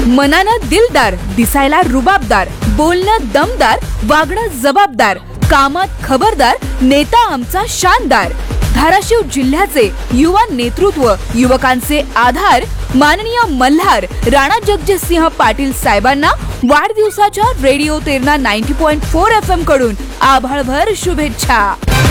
मनानं दिलदार, दिसायला रुबाबदार, बोलणं दमदार, वागणं जबाबदार, कामात खबरदार, नेता आमचा शानदार. धाराशिव जिल्ह्याचे युवा नेतृत्व, युवकांचे आधार माननीय मल्हार राणा जगजितसिंह पाटील साहेबांना वाढदिवसाच्या रेडिओ तेरणा 90.4 FM कडून आभाळभर शुभेच्छा.